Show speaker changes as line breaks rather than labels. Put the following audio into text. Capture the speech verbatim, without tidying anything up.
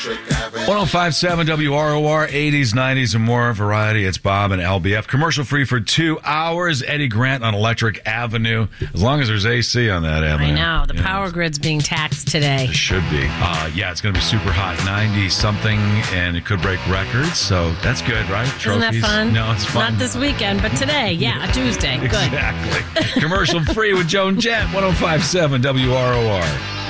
oh five point seven W R O R, eighties, nineties, and more variety. It's Bob and L B F. Commercial free for two hours. Eddie Grant on Electric Avenue. As long as there's A C on that avenue.
I know. The
Yeah.
power grid's being taxed today.
It should be. Uh, yeah, it's going to be super hot, ninety-something, and it could break records, so that's good, right?
Isn't that fun?
No, it's fun.
Not this weekend, but today. Yeah, a Tuesday. Good.
Exactly. Commercial free with Joan Jett, one oh five point seven W R O R.